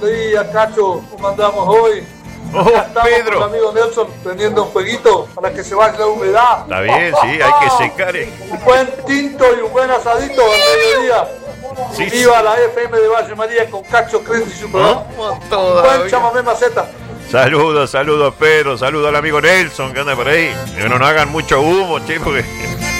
día, Cacho, ¿cómo andamos hoy? Oh, Acá estamos Pedro. con el amigo Nelson prendiendo un jueguito para que se vaya la humedad. Está bien, sí, hay que secar. Un buen tinto y un buen asadito al mediodía. Sí, Viva la FM de Valle María con Cacho Crenz y su programa. Vamos Un todavía. buen chamamé maceta. Saludos, Pedro, saludos al amigo Nelson que anda por ahí. Que no hagan mucho humo, che, porque